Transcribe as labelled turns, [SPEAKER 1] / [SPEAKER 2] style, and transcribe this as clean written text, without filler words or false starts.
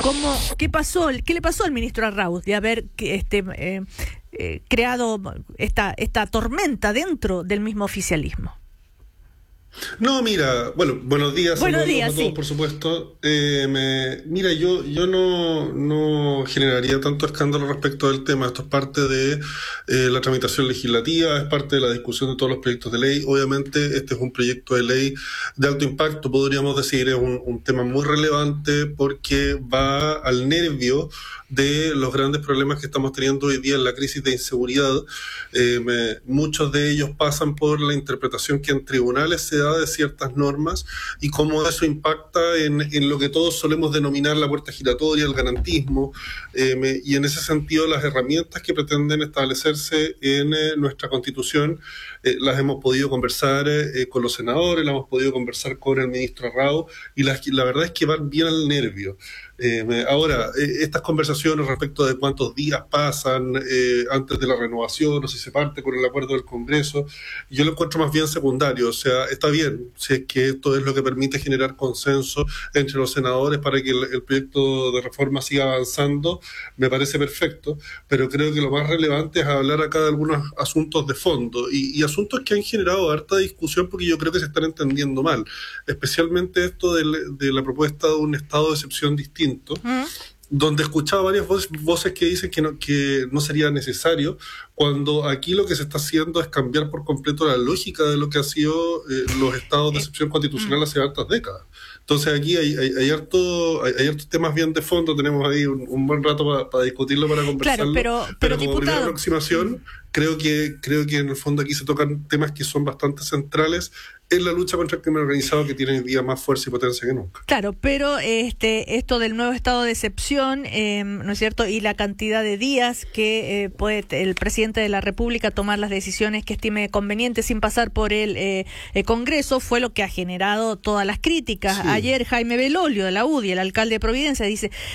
[SPEAKER 1] ¿Qué le pasó al ministro Arrau de haber creado esta tormenta dentro del mismo oficialismo?
[SPEAKER 2] No, mira, bueno, buenos días a todos,
[SPEAKER 1] sí.
[SPEAKER 2] por supuesto. Mira, yo no generaría tanto escándalo respecto del tema. Esto es parte de la tramitación legislativa, es parte de la discusión de todos los proyectos de ley. Obviamente, este es un proyecto de ley de alto impacto, podríamos decir, es un tema muy relevante porque va al nervio de los grandes problemas que estamos teniendo hoy día en la crisis de inseguridad. Muchos de ellos pasan por la interpretación que en tribunales se da de ciertas normas y cómo eso impacta en lo que todos solemos denominar la puerta giratoria, el garantismo, y en ese sentido las herramientas que pretenden establecerse en nuestra Constitución las hemos podido conversar con los senadores, las hemos podido conversar con el ministro Arrau, y la verdad es que van bien al nervio. Ahora, estas conversaciones respecto de cuántos días pasan antes de la renovación o si se parte con el acuerdo del Congreso, yo lo encuentro más bien secundario. O sea, está bien si es que esto es lo que permite generar consenso entre los senadores para que el proyecto de reforma siga avanzando, me parece perfecto, pero creo que lo más relevante es hablar acá de algunos asuntos de fondo y asuntos que han generado harta discusión porque yo creo que se están entendiendo mal, especialmente esto de la propuesta de un estado de excepción distinto, donde he escuchado varias voces que dicen que no sería necesario, cuando aquí lo que se está haciendo es cambiar por completo la lógica de lo que ha sido los estados de excepción constitucional hace hartas décadas. Entonces aquí hay hartos temas bien de fondo, tenemos ahí un buen rato para discutirlo, para conversarlo.
[SPEAKER 1] Claro, pero
[SPEAKER 2] como
[SPEAKER 1] diputado,
[SPEAKER 2] primera aproximación, creo que en el fondo aquí se tocan temas que son bastante centrales en la lucha contra el crimen organizado, que tiene hoy día más fuerza y potencia que nunca.
[SPEAKER 1] Claro, pero esto del nuevo estado de excepción, ¿no es cierto? Y la cantidad de días que puede el presidente de la República tomar las decisiones que estime convenientes sin pasar por el Congreso, fue lo que ha generado todas las críticas. Sí. Ayer Jaime Belolio de la UDI, el alcalde de Providencia, dice: